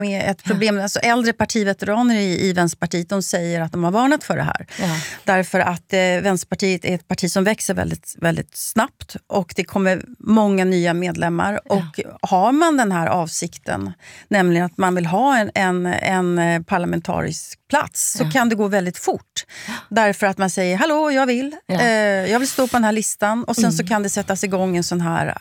med ett problem. Alltså äldre partiveteraner i Vänsterpartiet, de säger att de har varnat för det här. Ja. Därför att Vänsterpartiet är ett parti som växer väldigt, väldigt snabbt och det kommer många nya medlemmar. Ja. Och har man den här avsikten, nämligen att man vill ha en parlamentarisk plats, så kan det gå väldigt fort. Därför att man säger, hallå, jag vill stå på den här listan, och sen så kan det sättas igång en sån här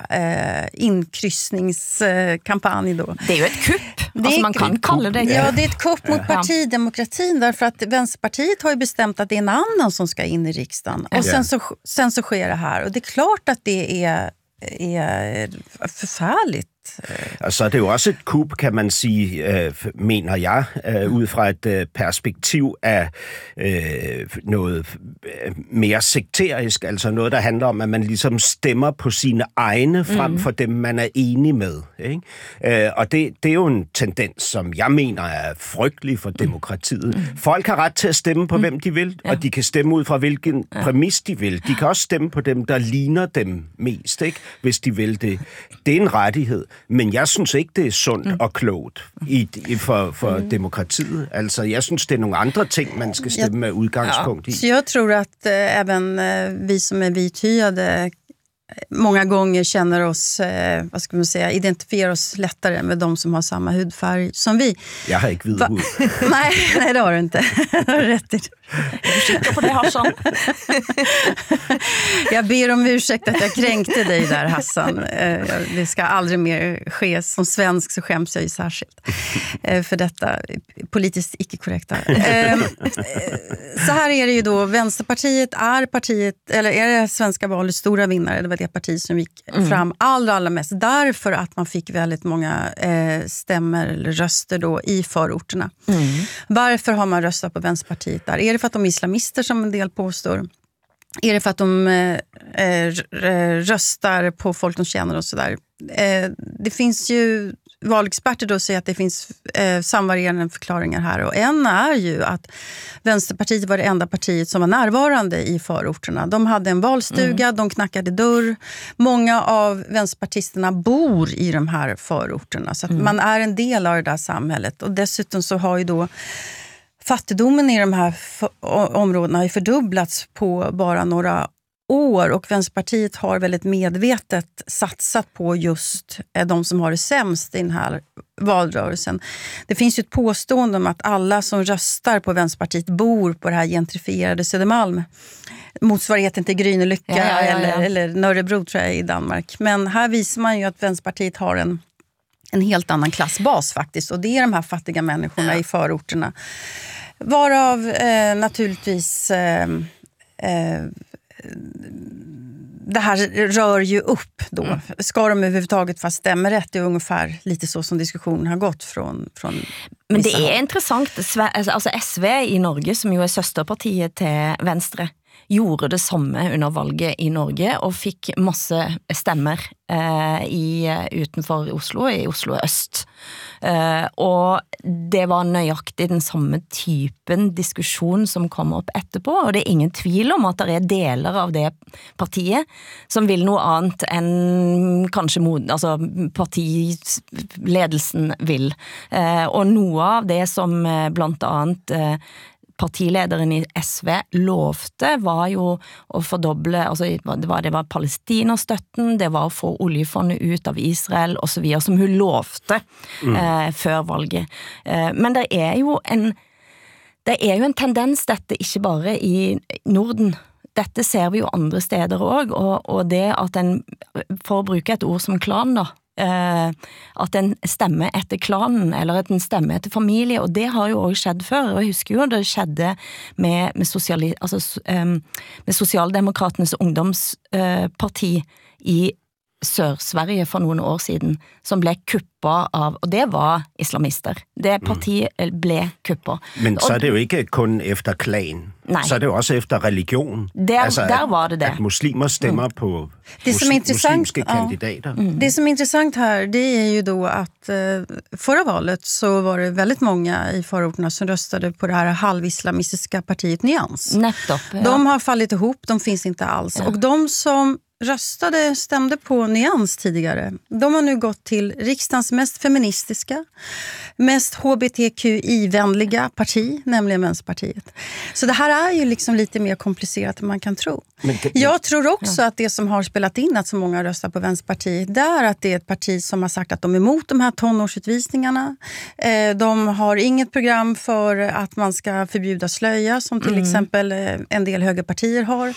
inkryssningskampanj då. Det är ju ett kupp. Alltså man kan kalla det. Ja, det är ett kupp mot partidemokratin, därför att Vänsterpartiet har ju bestämt att det är en annan som ska in i riksdagen. Och sen så sker det här. Och det är klart att det är förfärligt. Altså, det er jo også et kup, kan man sige, mener jeg, ud fra et perspektiv af noget mere sekterisk, altså noget, der handler om, at man ligesom stemmer på sine egne frem for dem, man er enig med. Ikke? Og det er jo en tendens, som jeg mener er frygtelig for demokratiet. Folk har ret til at stemme på, hvem de vil, og de kan stemme ud fra, hvilken præmis de vil. De kan også stemme på dem, der ligner dem mest, ikke? Hvis de vil det. Det er en rettighed. Men jeg synes ikke, det er sundt og klogt for demokratiet. Altså, jag synes, det är några andra ting, man ska stämma med utgångspunkt i. Så jag tror att även vi som är vithyade många gånger känner oss, vad ska man säga, identifierar oss lättare med de som har samma hudfärg som vi. Jag har inte vit hud. Nej, det har du inte. Det har du rätt i. Du sitter på det, Hassan. Jag ber om ursäkt att jag kränkte dig där, Hassan. Det ska aldrig mer ske. Som svensk så skäms jag ju särskilt för detta politiskt icke-korrekta. Så här är det ju då. Vänsterpartiet är det svenska valets stora vinnare. Det var det parti som gick fram allra mest. Därför att man fick väldigt många stämmer eller röster då i förorterna. Varför har man röstat på Vänsterpartiet där? Är det för att de är islamister, som en del påstår? Är det för att de röstar på folk de känner och sådär? Det finns ju valexperter då säger att det finns samvarierande förklaringar här. Och en är ju att Vänsterpartiet var det enda partiet som var närvarande i förorterna. De hade en valstuga, de knackade dörr. Många av vänsterpartisterna bor i de här förorterna. Så att man är en del av det där samhället. Och dessutom så har ju då fattigdomen i de här områdena har ju fördubblats på bara några år, och Vänsterpartiet har väldigt medvetet satsat på just de som har det sämst i den här valrörelsen. Det finns ju ett påstående om att alla som röstar på Vänsterpartiet bor på det här gentrifierade Södermalm. Motsvarigheten till Grünelycka eller Nörrebro, tror jag, i Danmark. Men här visar man ju att Vänsterpartiet har en helt annan klassbas faktiskt, och det är de här fattiga människorna i förorterna. Varav naturligtvis det här rör ju upp då. Ska de överhuvudtaget fast stämmer rätt? Det är ungefär lite så som diskussionen har gått från Men det är intressant. Alltså SV i Norge, som ju är søsterpartiet till Venstre, gjorde det samme under valget i Norge og fikk masse stemmer utenfor Oslo, i Oslo øst. Og det var nøyaktig den samme typen diskusjon som kom opp etterpå, og det er ingen tvil om at det er deler av det partiet som vil noe annet enn kanskje partiledelsen vil. Og noe av det som blant annet partilederen i SV lovte var jo å fordoble, altså det var Palestina-støtten, det var å få oljefondet ut av Israel og så videre, som hun lovte før valget. Men det er jo en tendens, dette ikke bare i Norden. Dette ser vi jo andre steder også, og det at for å bruke et ord som klan da, at en stemme etter klanen, eller at en stemme etter familie, og det har jo også skjedd før, og jeg husker jo det skjedde med Socialdemokraternes ungdomsparti i Sør-Sverige for noen år siden, som ble kuppa av, og det var islamister. Det partiet ble kuppa. Men så er det jo ikke kun efter klan. Nej. Så er det jo også efter religion. Der var det det. At muslimer stemmer på muslimske kandidater. Det som är intressant här, det är ju då att förra valet så var det väldigt många i förorterna som röstade på det här halvislamistiska partiet Nyans. Nettopp, ja. De har fallit ihop, de finns inte alls. Ja. Och de som stämde på Nyans tidigare, de har nu gått till riksdagens mest feministiska, mest hbtqi-vänliga parti, nämligen Vänsterpartiet. Så det här är ju liksom lite mer komplicerat än man kan tro. Jag tror också att det som har spelat in att så många röstar på Vänsterpartiet, det är att det är ett parti som har sagt att de är emot de här tonårsutvisningarna. De har inget program för att man ska förbjuda slöja, som till exempel en del högerpartier har.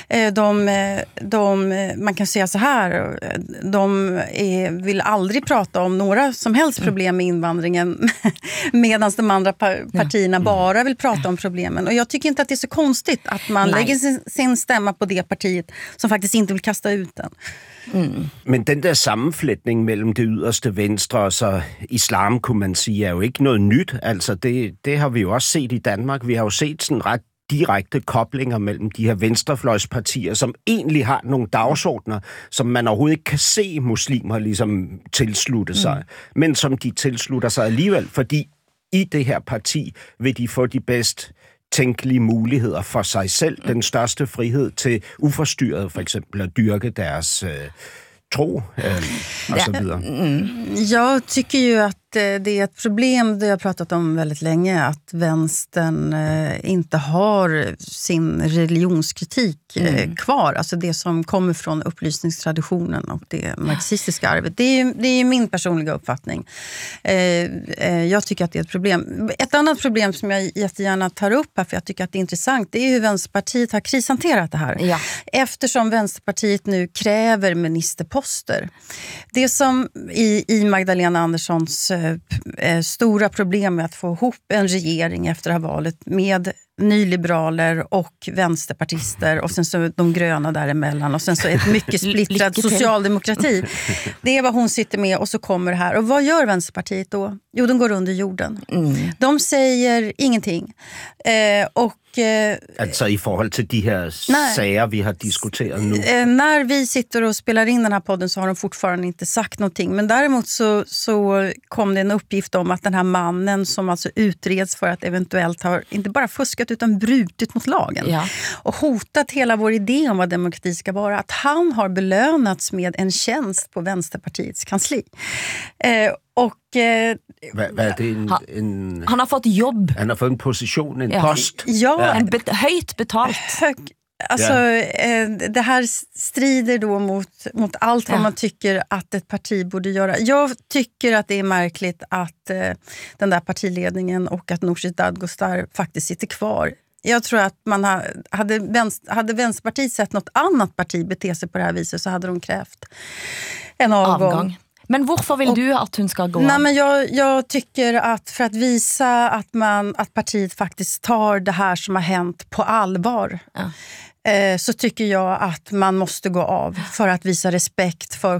Man kan säga så här, vill aldrig prata om några som helst problem med invandringen, medan de andra partierna bara vill prata om problemen. Och jag tycker inte att det är så konstigt att man lägger sin stämma på det partiet som faktiskt inte vill kasta ut den. Men den der sammenflætning mellem det yderste venstre og så islam, kunne man sige, er jo ikke noget nyt. Altså det har vi jo også set i Danmark. Vi har jo set sådan ret direkte koblinger mellem de her venstrefløjspartier, som egentlig har nogle dagsordner, som man overhovedet ikke kan se muslimer ligesom tilslutte sig, men som de tilslutter sig alligevel, fordi i det her parti vil de få de bedst tænkelige muligheder for sig selv, den største frihed til uforstyrret for eksempel at dyrke deres tro och så vidare. Jag tycker ju att det är ett problem, det jag har pratat om väldigt länge, att vänstern inte har sin religionskritik kvar. Alltså det som kommer från upplysningstraditionen och det marxistiska arvet. Det är min personliga uppfattning. Jag tycker att det är ett problem. Ett annat problem som jag jättegärna tar upp här, för jag tycker att det är intressant, det är hur Vänsterpartiet har krishanterat det här. Ja. Eftersom Vänsterpartiet nu kräver ministerposter. Det som i Magdalena Anderssons stora problem med att få ihop en regering efter det här valet med nyliberaler och vänsterpartister och sen så de gröna däremellan och sen så ett mycket splittrad socialdemokrati. Det är vad hon sitter med och så kommer det här. Och vad gör Vänsterpartiet då? Jo, de går under jorden. De säger ingenting. Alltså i forhold till de här sager vi har diskuterat nu. När vi sitter och spelar in den här podden så har de fortfarande inte sagt någonting. Men däremot så kom det en uppgift om att den här mannen som alltså utreds för att eventuellt har inte bara fuskat utan brutit mot lagen och hotat hela vår idé om vad demokrati ska vara, att han har belönats med en tjänst på Vänsterpartiets kansli. Vad är det? Han har fått jobb. Han har fått en position, en post. Ja. Höjt betalt. Det här strider då mot allt vad man tycker att ett parti borde göra. Jag tycker att det är märkligt att den där partiledningen och att Nooshi Dadgostar faktiskt sitter kvar. Jag tror att hade Vänsterpartiet sett något annat parti bete sig på det här viset så hade de krävt en avgång. Men varför vill du att hon ska gå? Nej, men jag tycker att för att visa att partiet faktiskt tar det här som har hänt på allvar, så tycker jag att man måste gå av för att visa respekt för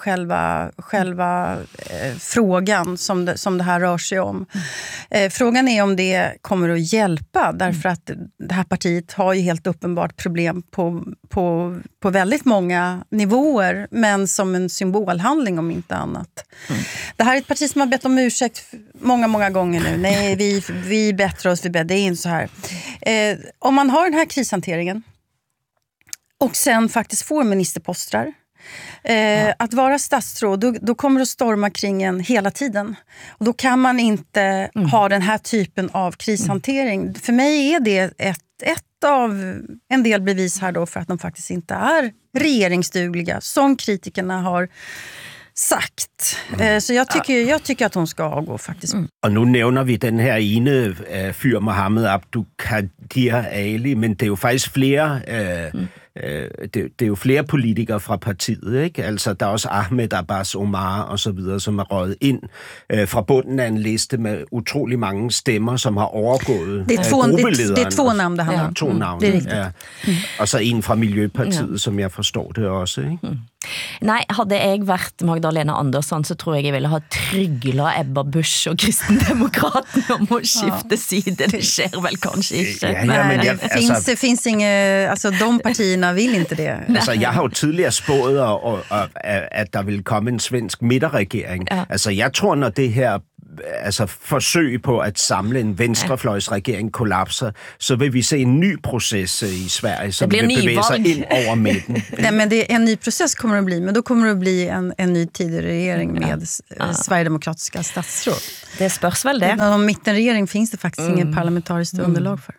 själva frågan som det här rör sig om. Frågan är om det kommer att hjälpa, därför att det här partiet har ju helt uppenbart problem på väldigt många nivåer, men som en symbolhandling om inte annat. Det här är ett parti som har bett om ursäkt många gånger nu. Nej, vi bättrar oss, det är inte så här. Om man har den här krishanteringen och sen faktiskt får ministerposter. Att vara statsråd, då kommer det att storma kring en hela tiden. Och då kan man inte ha den här typen av krishantering. För mig är det ett av en del bevis här då för att de faktiskt inte är regeringsdugliga, som kritikerna har sagt. Så jag tycker att hon ska avgå faktiskt. Och nu nævner vi den här ene fyr, Mohammed Abduqadir Ali, men det är ju faktiskt flera det är jo flere politikere fra partiet, ikke? Altså, der er også Ahmed Abbas Omar og så videre, som er røget ind fra bunden af en liste med utrolig mange stemmer, som har overgået gruppelederen. Det er två namn, det handler om. To navne, det er rigtigt. Og så en fra Miljøpartiet, som jeg forstår det også, ikke? Nej, hade jag varit Magdalena Andersson så tror jag ville ha trygla Ebba Busch och Kristendemokraterna om att skifta sida. Det sker väl kanske inte. Det finns inga, alltså de partierna vill inte det. Altså, jeg har jo tidligere spået, at der ville komme en svensk midterregering. Altså, jeg tror, når det her altså forsøg på at samle en venstrefløjsregering kollapser, så vil vi se en ny proces i Sverige, som vil bevæge sig ind over midten. Nej, men det är en ny process kommer det att bli, men då kommer det att bli en ny tidig regering med sverigedemokratiska statsråd. Det spørs vel det. Om mittenregering finns det faktiskt ingen parlamentariskt underlag för.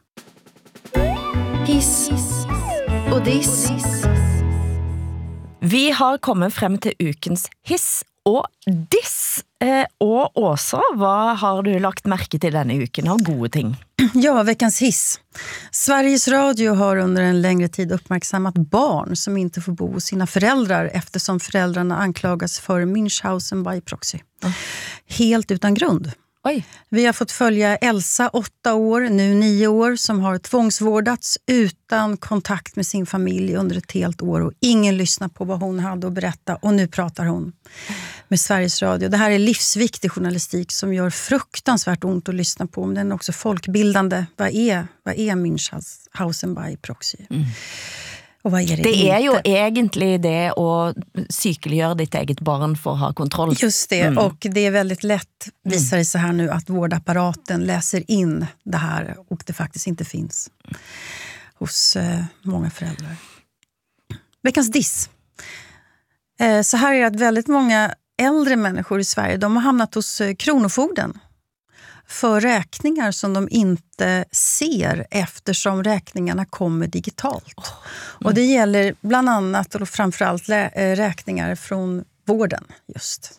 Hiss och diss. Vi har kommet frem til ukens hiss og diss. Og Åsa, hvad har du lagt mærke til denne uken av gode ting? Ja, veckans hiss. Sveriges Radio har under en längre tid uppmärksammat barn som inte får bo hos sina föräldrar eftersom föräldrarna anklagas för Münchhausen by proxy. Helt utan grund. Oj. Vi har fått följa Elsa, 8 år, nu 9 år, som har tvångsvårdats utan kontakt med sin familj under ett helt år och ingen lyssnar på vad hon hade att berätta och nu pratar hon med Sveriges Radio. Det här är livsviktig journalistik som gör fruktansvärt ont att lyssna på, men den är också folkbildande. Vad är Münchhausen by proxy? Och vad är det Det är inte? ju egentligen det att sykeligöra ditt eget barn för att ha kontroll. Just det, och det är väldigt lätt, visar det sig här nu, att vårdapparaten läser in det här och det faktiskt inte finns hos många föräldrar. Veckans diss. Så här är det att väldigt många äldre människor i Sverige, de har hamnat hos Kronofogden för räkningar som de inte ser eftersom räkningarna kommer digitalt. Och det gäller bland annat och framförallt räkningar från vården just.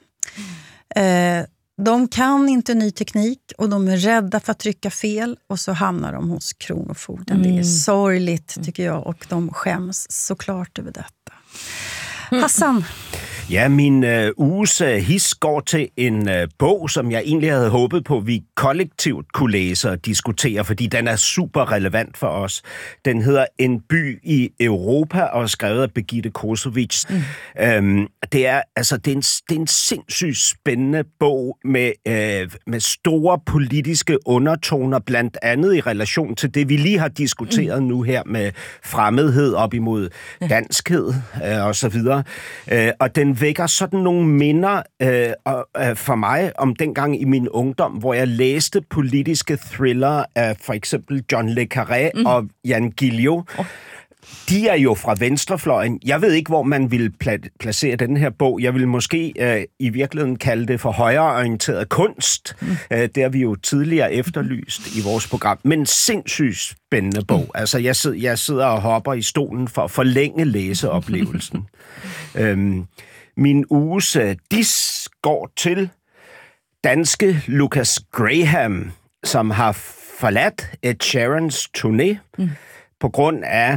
De kan inte ny teknik och de är rädda för att trycka fel och så hamnar de hos Kronofogden. Det är sorgligt tycker jag och de skäms såklart över detta. Hassan. Ja, min uges hiss går til en bog, som jeg egentlig havde håbet på, vi kollektivt kunne læse og diskutere, fordi den er super relevant for os. Den hedder En by i Europa og er skrevet af Birgitte Kosovic. Det er en sindssygt spændende bog med store politiske undertoner, blandt andet i relation til det, vi lige har diskuteret nu her med fremmedhed op imod danskhed og så videre. Og den vækker sådan nogle minder for mig om dengang i min ungdom, hvor jeg læste politiske thriller af for eksempel John le Carré og Jan Guillou. De er jo fra venstrefløjen. Jeg ved ikke, hvor man vil placere den her bog. Jeg vil måske i virkeligheden kalde det for højreorienteret kunst. Det har vi jo tidligere efterlyst i vores program. Men sindssygt spændende bog. Altså, jeg sidder og hopper i stolen for at forlænge læseoplevelsen. Min uges diss går til danske Lucas Graham, som har forladt Ed Sheerans turné på grund af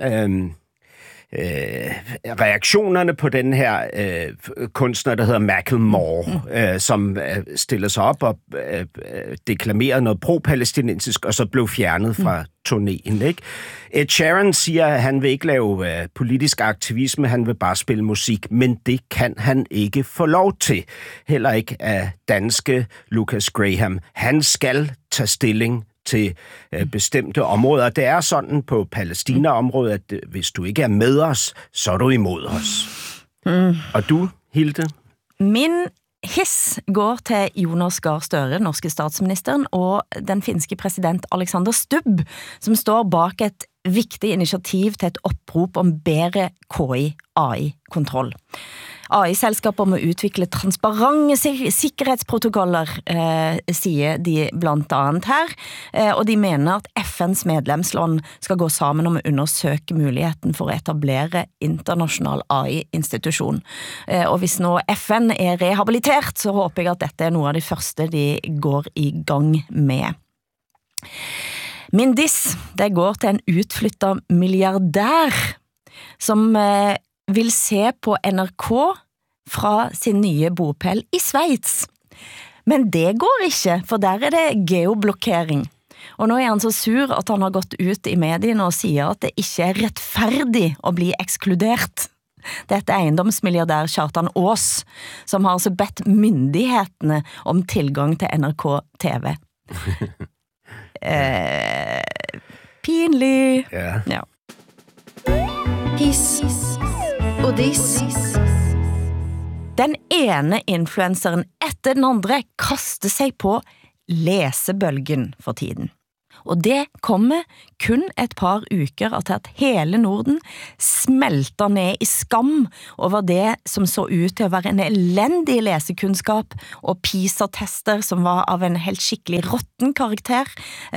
reaktionerne på den her kunstner, der hedder Macklemore, som stillede sig op og deklamerede noget pro-palæstinensisk, og så blev fjernet fra turnéen. Ikke? Ed Sheeran siger, at han vil ikke lave politisk aktivisme, han vil bare spille musik, men det kan han ikke få lov til. Heller ikke af danske Lucas Graham. Han skal tage stilling til bestemte områder. Det er sådan på Palæstina-området, at hvis du ikke er med os, så er du imod os. Og du, Hilde? Min hiss går til Jonas Gahr Støre, norske statsministeren, og den finske præsident Alexander Stubb, som står bak et vigtigt initiativ til et opprop om bedre KI-AI-kontroll. AI-selskaper må udvikle transparente sikkerhedsprotokoller, siger de blandt andet her, og de mener at FN's medlemsland skal gå sammen om at undersøge muligheden for at etablere international AI-institution. Og hvis nå FN er rehabilitert, så håber jeg at dette er noget af det første de går i gang med. Min diss, det går til en utflyttet milliardær, som vil se på NRK fra sin nye bopæl i Schweiz. Men det går ikke, for der er det geoblokkering. Og nå er han så sur at han har gått ut i medierne og siger at det ikke er retfærdig at bli ekskludert. Dette er eiendomsmilliardær Kjartan Aas, som har altså bedt myndighetene om tilgang til NRK TV. Pinlig. Ja. Hiss och diss. Den ene influenceren etter den andre kaster seg på lesebølgen for tiden. Og det kommer kun et par uker til at hele Norden smelter ned i skam over det som så ut til å være en elendig lesekunnskap og PISA-tester som var av en helt skikkelig rotten karakter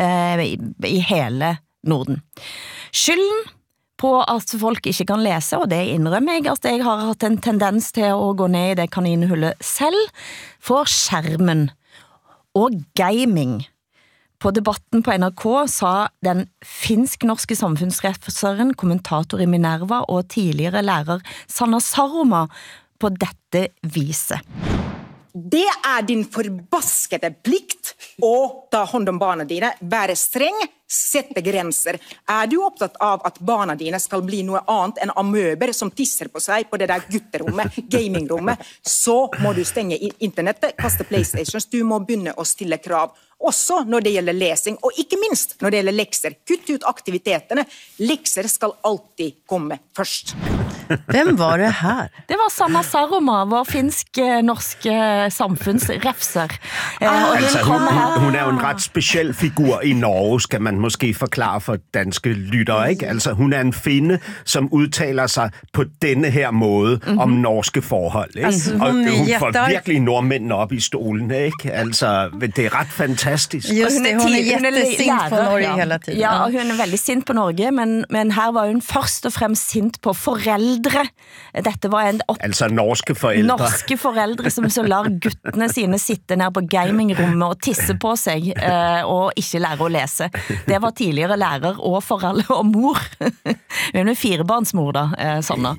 i hele Norden. Skylden på at folk ikke kan lese, og det innrømmer jeg at jeg har hatt en tendens til å gå ned i det kaninhullet selv, for skjermen og gaming. På debatten på NRK sa den finsk-norske samfunnsrefseren, kommentator i Minerva og tidligere lærer Sanna Saroma på dette viset. Det din forbaskede plikt å ta hånd om barna dine, være streng, sette grenser. Du opptatt av at barna dine skal bli noe annet enn amøber som tisser på seg på det der gutterommet, gamingrommet, så må du stenge internettet, kaste PlayStations, du må begynne å stille krav. Også når det gjelder lesing, og ikke minst når det gjelder lekser. Kutt ut aktivitetene. Lekser skal alltid komme først. Hvem var det här? Det var Sanna Saroma, vår finsk-norske samfunnsrefser. Altså, hun jo en ret speciel figur i Norge, skal man måske forklare for danske lyttere, ikke? Altså, hun en finne, som udtaler sig på denne her måde om norske forhold, ikke? Altså, og hun får jätte... virkelig nordmændene op i stolene, ikke? Altså, det ret fantastisk. Just det, hun jättesint på Norge hele tiden. Ja, og hun veldig sint på Norge, men her var hun først og fremst sint på foreldre. Dette var altså norske foreldre. Norske foreldre som så lar guttene sine sitte ned på gamingrommet og tisse på seg, og ikke lære å lese. Det var tidligere lærer og foreldre og mor. Hun 4-barnsmor da, Sanna.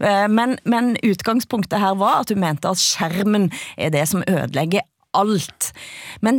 Men utgangspunktet her var at hun mente at skjermen det som ødelegger alt. Men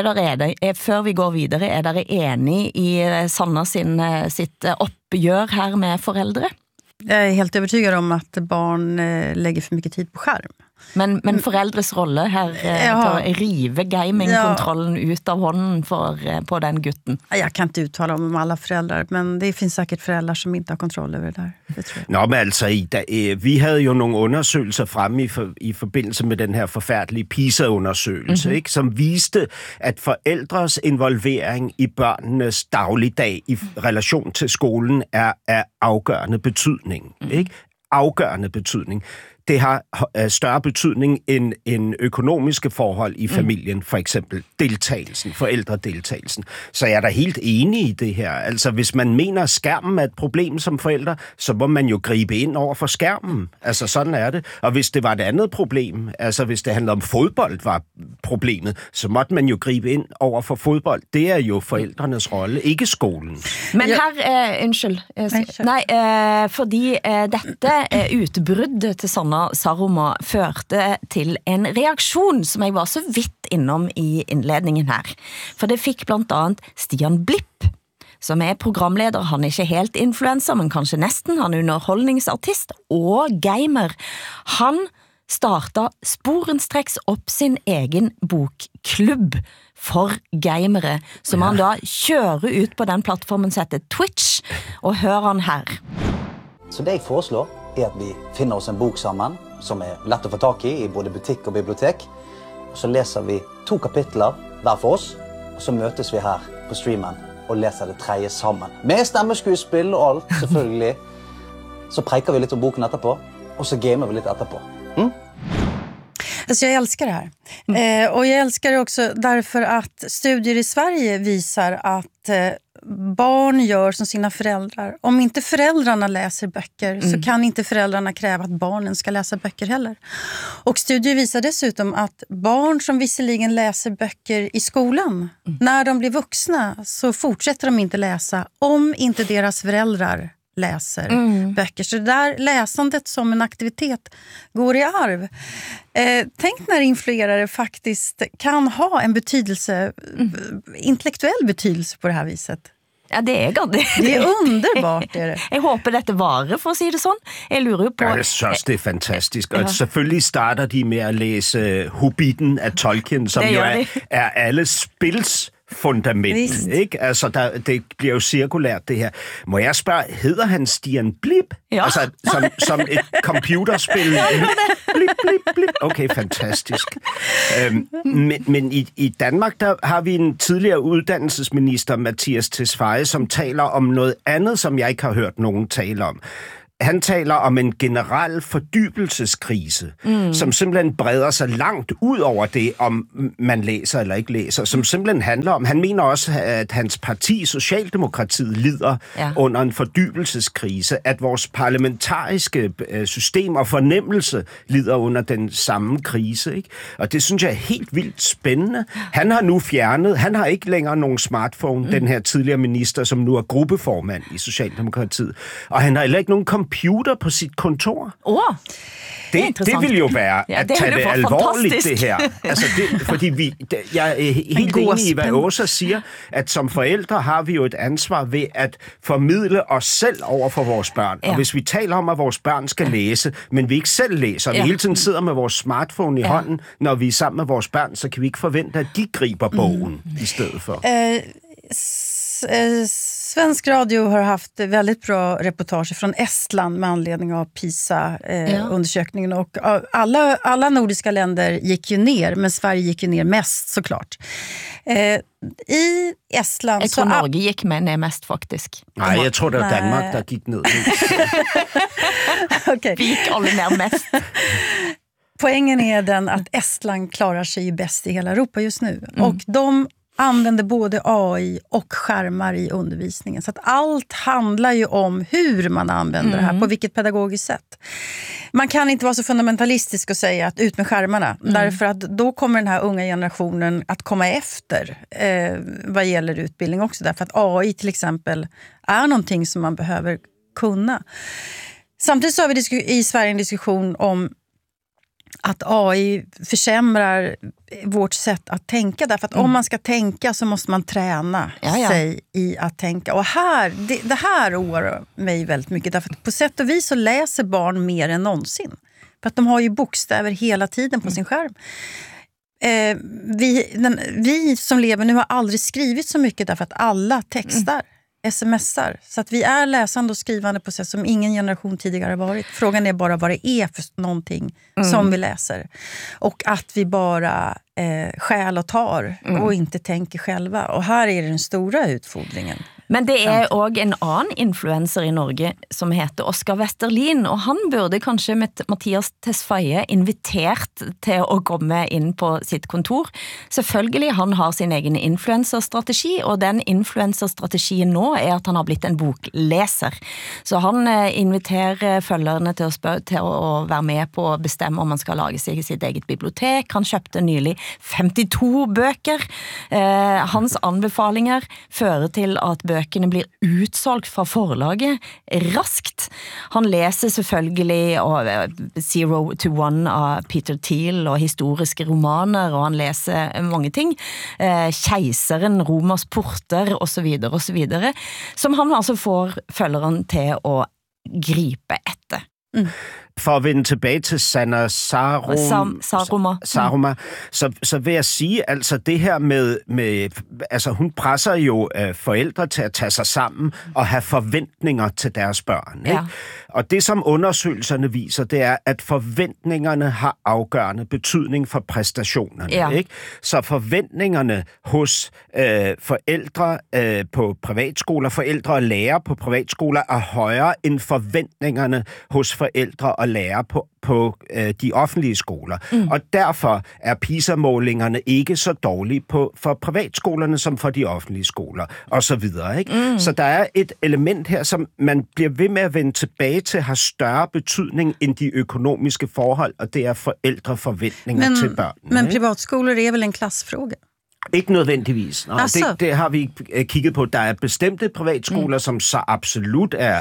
før vi går videre, dere enig i Sanna sitt oppgjør her med foreldre? Jag helt övertygad om att barn lägger för mycket tid på skärm. Men foreldres rolle her til å rive gamingkontrollen ut av hånden på den gutten. Jag kan inte uttala om alla föräldrar, men det finns säkert föräldrar som inte har kontroll över det där. Det tror jag. Nå, men altså, vi havde jo nogle undersøgelser fremme i forbindelse med den her forfærdelige PISA-undersøgelse, ikke, som viste, at forældres involvering i børnenes dagligdag i relation til skolen er afgørende betydning, ikke? Afgørende betydning. Det har større betydning end økonomiske forhold i familien, for eksempel deltagelsen, forældredeltagelsen. Så jeg da helt enig i det her. Altså, hvis man mener, skærmen et problem som forældre, så må man jo gribe ind over for skærmen. Altså, sådan det. Og hvis det var et andet problem, altså hvis det handlede om fodbold var problemet, så måtte man jo gribe ind over for fodbold. Det jo forældrenes rolle, ikke skolen. Men her, unnskyld. Nej, fordi dette utbruddet til Sanna Saroma førte til en reaksjon som jeg var så vidt innom i innledningen her. For det fikk blant annet Stian Blipp, som programleder. Han ikke helt influencer, men kanskje nesten. Han underholdningsartist og gamer. Han startet sporenstreks opp sin egen bokklubb for gamere, som han da kjører ut på den plattformen som heter Twitch, og hører han her. Så det jeg foreslår at vi finner oss en bok sammen, som lett å få tak i både butikk og bibliotek. Så leser vi 2 kapitler hver for oss, og så møtes vi her på streamen og leser det 3 sammen. Med stemmeskuespill og alt, selvfølgelig. Så preiker vi litt om boken etterpå, og så gamer vi litt etterpå. Alltså jag älskar det här. Och jag älskar det också därför att studier i Sverige visar att barn gör som sina föräldrar. Om inte föräldrarna läser böcker så kan inte föräldrarna kräva att barnen ska läsa böcker heller. Och studier visar dessutom att barn som visserligen läser böcker i skolan, när de blir vuxna så fortsätter de inte läsa om inte deras föräldrar läser böcker. Så det där läsandet som en aktivitet går i arv. Tänk när influerare faktiskt kan ha en betydelse, intellektuell betydelse på det här viset. Ja, det det underbart, det. Jeg håper dette varer, for å si det sånn. Jeg lurer på... Ja, jeg synes, det fantastisk. Og selvfølgelig starter de med at læse Hobbiten af Tolkien, som jo er alle spils fundament, ikke? Altså, det bliver jo cirkulært, det her. Må jeg spørge, hedder han Stian Blip? Ja. Altså, som et computerspil? Blip, blip, blip. Okay, fantastisk. Men i Danmark, der har vi en tidligere uddannelsesminister, Mattias Tesfaye, som taler om noget andet, som jeg ikke har hørt nogen tale om. Han taler om en generel fordybelseskrise, som simpelthen breder sig langt ud over det, om man læser eller ikke læser, som simpelthen handler om, han mener også, at hans parti, Socialdemokratiet, lider under en fordybelseskrise, at vores parlamentariske system og fornemmelse lider under den samme krise, ikke? Og det synes jeg er helt vildt spændende. Han har nu fjernet, han har ikke længere nogen smartphone, den her tidligere minister, som nu er gruppeformand i Socialdemokratiet, og han har heller ikke nogen computer på sit kontor. Det vil jo være at tage det alvorligt, det her. Altså fordi jeg er helt enig i, hvad Åsa siger, at som forældre har vi jo et ansvar ved at formidle os selv over for vores børn. Og hvis vi taler om, at vores børn skal læse, men vi ikke selv læser, og vi hele tiden sidder med vores smartphone i hånden, når vi er sammen med vores børn, så kan vi ikke forvente, at de griber bogen i stedet for. Svensk radio har haft väldigt bra reportage från Estland med anledning av PISA-undersökningen. Och alla nordiska länder gick ju ner, men Sverige gick ju ner mest såklart. I Estland... Jag tror Norge gick ner mest faktisk. Nej, jag tror det var Danmark, der gik ned. Okay. Vi gick alla ner mest. Poängen är den att Estland klarar sig ju bäst i hela Europa just nu. Och de använder både AI och skärmar i undervisningen. Så att allt handlar ju om hur man använder det här, på vilket pedagogiskt sätt. Man kan inte vara så fundamentalistisk och säga att ut med skärmarna. Därför att då kommer den här unga generationen att komma efter vad gäller utbildning också. Därför att AI till exempel är någonting som man behöver kunna. Samtidigt så har vi i Sverige en diskussion om att AI försämrar vårt sätt att tänka. Därför att om man ska tänka så måste man träna sig i att tänka. Och det här oroar mig väldigt mycket. Därför att på sätt och vis så läser barn mer än någonsin. För att de har ju bokstäver hela tiden på sin skärm. Vi som lever nu har aldrig skrivit så mycket därför att alla textar. smsar. Så att vi är läsande och skrivande på sätt som ingen generation tidigare varit. Frågan är bara vad det är för någonting som vi läser. Och att vi bara stjäl och tar och inte tänker själva. Och här är den stora utfordringen. Men det er også en annen influencer i Norge som heter Oskar Westerlin, og han burde kanskje med Mattias Tesfaye invitert til å komme inn på sitt kontor. Selvfølgelig, han har sin egen influencerstrategi, og den influencerstrategien nå er at han har blitt en bokleser. Så han inviterer følgerne til å være med på å bestemme om man skal lage seg sitt eget bibliotek. Han kjøpte nylig 52 bøker. Hans anbefalinger fører til at bøkene blir utsolgt fra forlaget raskt. Han leser selvfølgelig Zero to One av Peter Thiel og historiske romaner, og han leser mange ting. Keiseren, Romers porter, og så videre, som han altså får følgeren til å gripe etter. For at vende tilbage til Sanna Saruma, så vil jeg sige, altså det her med altså hun presser jo forældre til at tage sig sammen og have forventninger til deres børn. Ikke? Ja. Og det, som undersøgelserne viser, det er, at forventningerne har afgørende betydning for præstationerne. Ja. Ikke? Så forventningerne hos forældre på privatskoler, forældre og lærere på privatskoler er højere end forventningerne hos forældre og lærere på de offentlige skoler. Og derfor er PISA-målingerne ikke så dårlige for privatskolerne som for de offentlige skoler, og så videre. Ikke? Så der er et element her, som man bliver ved med at vende tilbage til, har større betydning end de økonomiske forhold, og det er forældreforventninger til børnene. Men privatskoler er vel en klassfråga? Ikke nødvendigvis. Nå, det har vi kigget på. Der er bestemte privatskoler, som så absolut er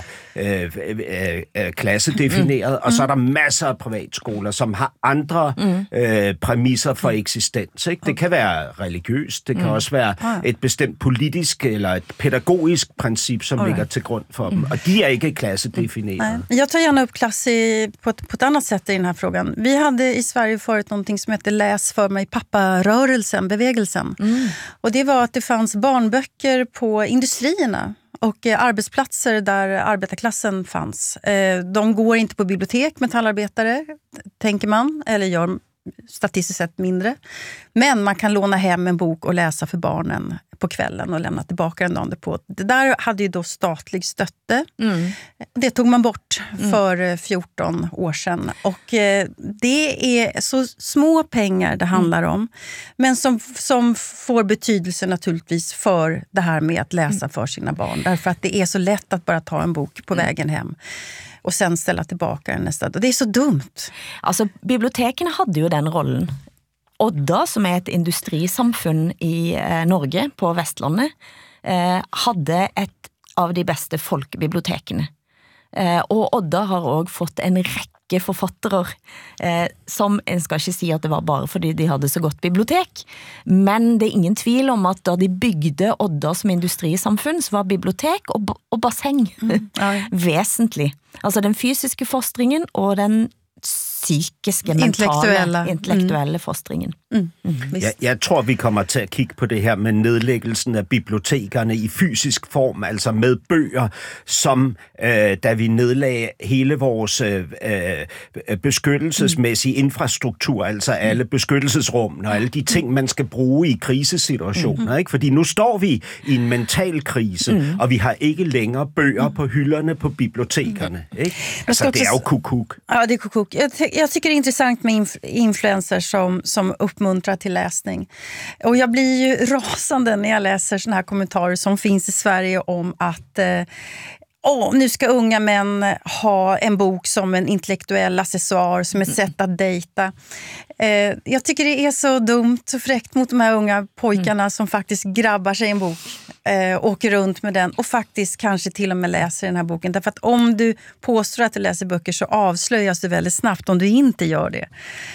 klassedefineret, og så er der masser af privatskoler, som har andre præmisser for eksistens. Ikke? Det kan være religiøst, det kan også være et bestemt politisk eller et pædagogisk princip, som ligger til grund for dem, og de er ikke klassedefineret. Jag tar gärna upp klass på ett annat sätt i den här frågan. Vi hade i Sverige förut någonting som heter Läs för mig pappa-rörelsen, bevägelsen. om. Och det var att det fanns barnböcker på industrierna och arbetsplatser där arbetarklassen fanns. De går inte på bibliotek, metallarbetare, tänker man, eller gör statistiskt sett mindre. Men man kan låna hem en bok och läsa för barnen på kvällen och lämna tillbaka den dagen på. Det där hade ju då statlig stötte. Det tog man bort för 14 år sedan. Och det är så små pengar det handlar om. Men som får betydelse naturligtvis för det här med att läsa för sina barn. Därför att det är så lätt att bara ta en bok på vägen hem. Och sen ställa tillbaka den nästa. Det är så dumt. Altså, biblioteken hade ju den rollen. Odda, som är ett industrisamfunn i Norge på Vestlandet, hade ett av de bästa folkbibliotekene. Och Odda har också fått en räcke författare som, en ska inte säga att det var bara för de hade så gott bibliotek, men det är ingen tvil om att då de byggde Odda som industrisamfunn så var bibliotek och bassäng väsentlig. Alltså den fysiska fostringen och den psykiske, mentale, intellektuelle fostringen. Jeg tror, vi kommer til at kigge på det her med nedlæggelsen af bibliotekerne i fysisk form, altså med bøger, som da vi nedlagde hele vores beskyttelsesmæssige infrastruktur, altså alle beskyttelsesrummene og alle de ting, man skal bruge i krisesituationer. Ikke? Fordi nu står vi i en mental krise, og vi har ikke længere bøger på hylderne på bibliotekerne. Ikke? Altså, det er jo kukuk. Ja, det är kukuk. Jag tycker det är intressant med influencers som uppmuntrar till läsning. Och jag blir ju rasande när jag läser såna här kommentarer som finns i Sverige om att nu ska unga män ha en bok som en intellektuell accessoar, som ett sätt att dejta. Jag tycker det är så dumt och fräckt mot de här unga pojkarna som faktiskt grabbar sig en bok, åker runt med den och faktiskt kanske till och med läser den här boken. Därför att om du påstår att du läser böcker så avslöjas du väldigt snabbt om du inte gör det.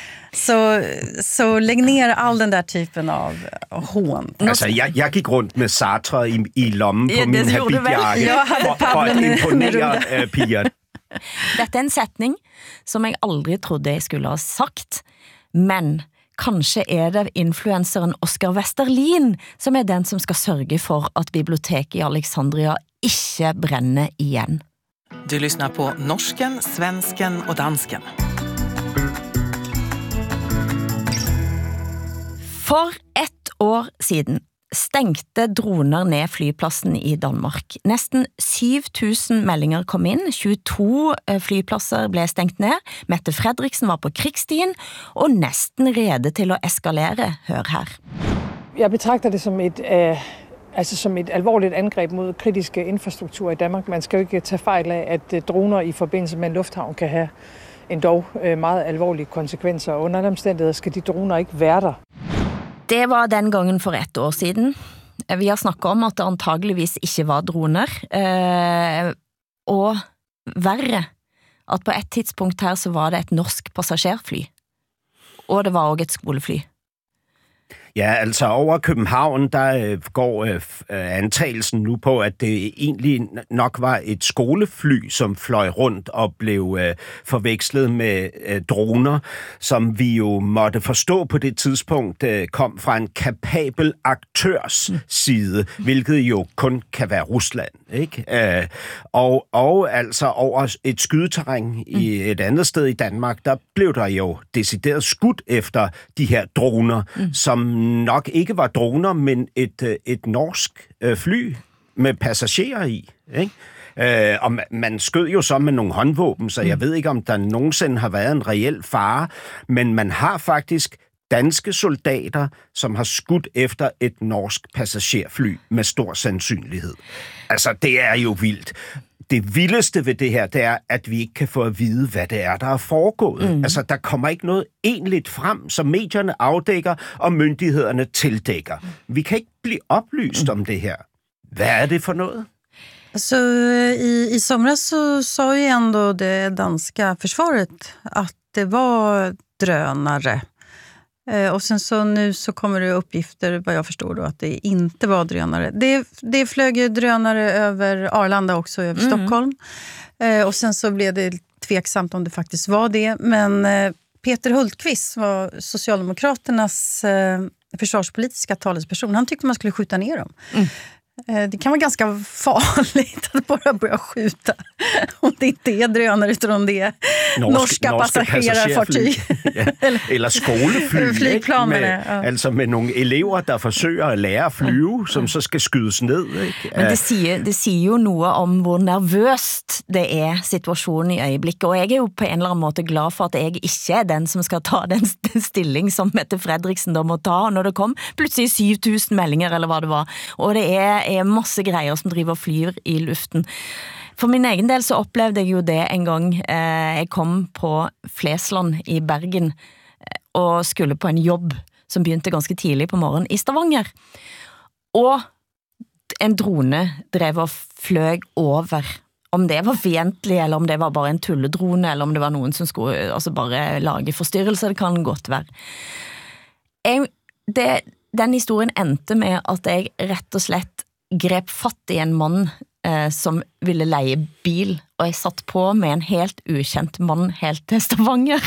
Så lägg ner all den där typen av hån. Altså, jeg gik rundt med Sartre i lommen på min habitjakke for at imponere piger. Dette er en setning som jeg aldrig trodde jeg skulle ha sagt, men kanskje er det influenceren Oscar Westerlin som er den som skal sørge for at biblioteket i Alexandria ikke brenner igen. Du lyssnar på Norsken, Svensken och Dansken. For ett år siden stengte droner ned flyplassen i Danmark. Nesten 7000 meldinger kom inn, 22 flyplasser ble stengt ned, Mette Frederiksen var på krigsstien og nesten rede til å eskalere. Hør her. Jeg betragter det som et alvorligt angreb mod kritiske infrastruktur i Danmark. Man skal jo ikke tage fejl af, at droner i forbindelse med en lufthavn kan have endog meget alvorlige konsekvenser. Under andre omstændigheder skal de droner ikke være der. Det var den gangen for ett år siden. Vi har snakket om at det antageligvis ikke var droner. Og verre, at på et tidspunkt her så var det et norsk passasjerfly. Og det var også et skolefly. Ja, altså over København, der går antagelsen nu på, at det egentlig nok var et skolefly, som fløj rundt og blev forvekslet med droner, som vi jo måtte forstå på det tidspunkt kom fra en kapabel aktørs side, hvilket jo kun kan være Rusland, ikke? Og altså over et skydeterræn i et andet sted i Danmark, der blev der jo decideret skudt efter de her droner, som nok ikke var droner, men et norsk fly med passagerer i, ikke? Og man skød jo så med nogle håndvåben, så jeg ved ikke, om der nogensinde har været en reel fare, men man har faktisk danske soldater, som har skudt efter et norsk passagerfly med stor sandsynlighed. Altså, det er jo vildt. Det vildeste ved det her, det er, at vi ikke kan få at vide, hvad det er, der er foregået. Altså, der kommer ikke noget egentligt frem, som medierne afdækker, og myndighederne tildækker. Vi kan ikke blive oplyst om det her. Hvad er det for noget? Så i somras så sa ju ändå det danska försvaret att det var drönare. Och sen så nu så kommer det uppgifter, vad jag förstår då, att det inte var drönare. Det flög ju drönare över Arlanda också, över Stockholm. Och sen så blev det tveksamt om det faktiskt var det. Men Peter Hultqvist var Socialdemokraternas försvarspolitiska talesperson, han tyckte man skulle skjuta ner dem. Det kan vara ganska farligt att bara börja skjuta om det inte är drönare utan om det är norska passagerarfartyg. Eller skoleflyg. Flygplan med, altså med nogle elever, der forsøger at lære at flyve, som så skal skydes ned. Ikke? Men det siger jo noe om hvor nervøst det er situationen i øjeblikket, og jeg er jo på en eller anden måde glad for, at jeg ikke er den, som skal ta den stilling, som Mette Fredriksen da må ta, når det kom pludselig 7000 meldinger, eller hvad det var, og det er masse greier som driver og flyr i luften. For min egen del så oplevde jeg jo det en gang. Jeg kom på Flesland i Bergen og skulle på en jobb som begynte ganske tidlig på morgen i Stavanger. Og en drone drev og fløg over. Om det var fientlig, eller om det var bare en tulledrone, eller om det var nogen som skulle altså bare lage forstyrrelser, det kan godt være. Den historien endte med at jeg rett og slett grep fatt i en mann som ville leie bil, og jeg satt på med en helt ukjent mann helt til Stavanger,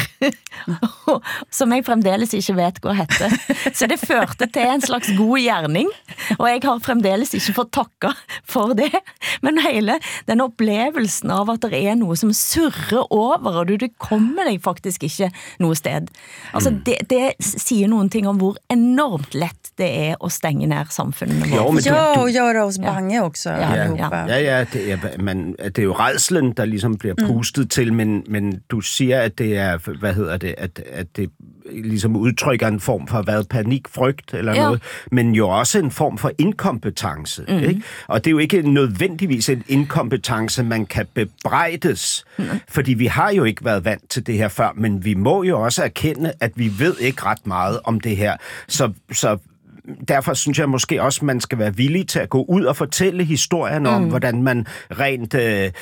som jeg fremdeles ikke vet hva hette. Så det førte til en slags god gjerning, og jeg har fremdeles ikke fått takka for det. Men hele den opplevelsen av at det er noe som surrer over, og du kommer deg faktisk ikke noe sted. Altså, det sier noen ting om hvor enormt lett det er å stänga ner samfundet. Ja, och göra oss bange också. Ja, det er jo rædslen, der ligesom bliver pustet til, men du siger, at det er, at det ligesom udtrykker en form for panik, frygt eller noget, men jo også en form for inkompetence. Ikke? Og det er jo ikke nødvendigvis en inkompetence, man kan bebrejdes, fordi vi har jo ikke været vant til det her før, men vi må jo også erkende, at vi ved ikke ret meget om det her. Så derfor synes jeg måske også, man skal være villig til at gå ud og fortælle historien om, hvordan man rent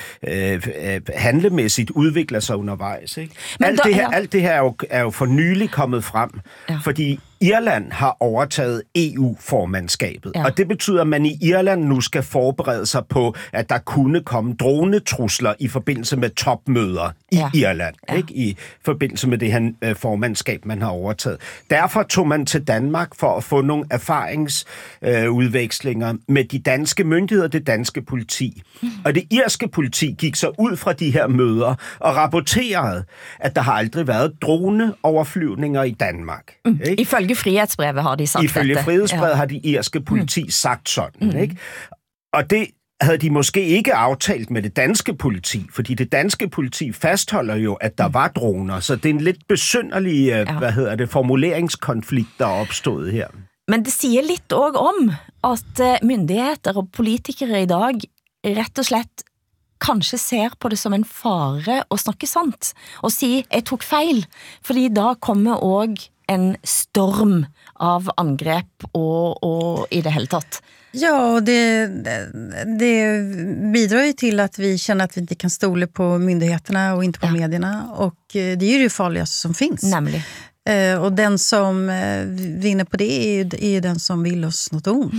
handlemæssigt udvikler sig undervejs. Ikke? Alt det her er jo for nylig kommet frem, fordi Irland har overtaget EU-formandskabet, og det betyder, at man i Irland nu skal forberede sig på, at der kunne komme dronetrusler i forbindelse med topmøder i Irland, ikke? I forbindelse med det her formandskab, man har overtaget. Derfor tog man til Danmark for at få nogle erfaringsudvekslinger med de danske myndigheder, det danske politi. Og det irske politi gik så ud fra de her møder og rapporterede, at der har aldrig været droneoverflyvninger i Danmark. Ikke? Ifølge Frihedsbrevet har de sagt dette. Ifølge Frihedsbrevet har de irske politi sagt sådan. Ikke? Og det havde de måske ikke aftalt med det danske politi, fordi det danske politi fastholder jo, at der var droner, så det er en lidt besynderlig, formuleringskonflikt, der er opstået her. Men det siger lidt også om, at myndigheter og politikere i dag rett og slett kanskje ser på det som en fare å snakke sant, og si, jeg tok feil, fordi da kommer også en storm av angrep og i det hele tatt. Ja, och det bidrar ju till att vi känner att vi inte kan stole på myndigheterna och inte på medierna. Och det är ju det farligaste som finns. Nämligen. Och den som vinner på det är ju den som vill oss något ont.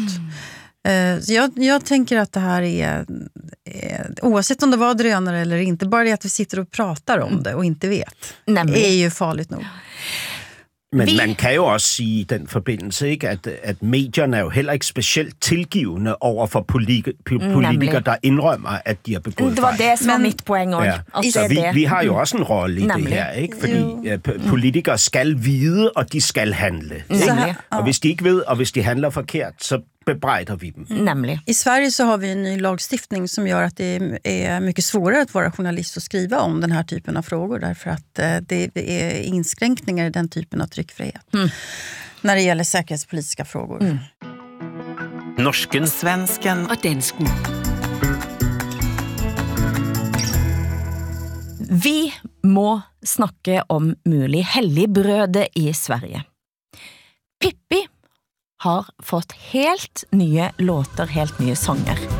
Så jag tänker att det här är oavsett om det var drönare eller inte, bara det att vi sitter och pratar om det och inte vet, är ju farligt nog. Men man kan jo også sige i den forbindelse, ikke, at medierne er jo heller ikke specielt tilgivende over for politikere, der indrømmer, at de har begået fejl. Det var det, som var mit poeng også. Ja. Så vi har jo også en rolle i det her, ikke? Fordi politikere skal vide, og de skal handle. Og hvis de ikke ved, og hvis de handler forkert, så bebrejder vi dem. Nämligen. I Sverige så har vi en ny lagstiftning som gör att det är mycket svårare att vara journalist och skriva om den här typen av frågor, därför att det är inskränkningar i den typen av tryckfrihet när det gäller säkerhetspolitiska frågor. Norsken, svensken og dansken. Vi må snakke om mulig helligbrøde i Sverige. Pippi har fått helt nye låter, helt nye sanger.